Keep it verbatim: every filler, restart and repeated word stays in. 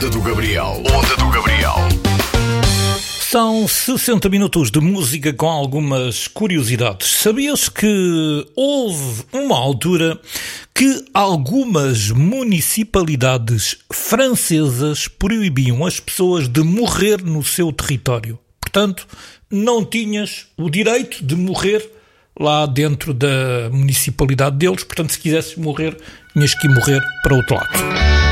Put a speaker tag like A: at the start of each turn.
A: Onda do Gabriel. Onda do Gabriel.
B: São sessenta minutos de música com algumas curiosidades. Sabias que houve uma altura que algumas municipalidades francesas proibiam as pessoas de morrer no seu território? Portanto, não tinhas o direito de morrer lá dentro da municipalidade deles. Portanto, se quisesses morrer, tinhas que ir morrer para outro lado.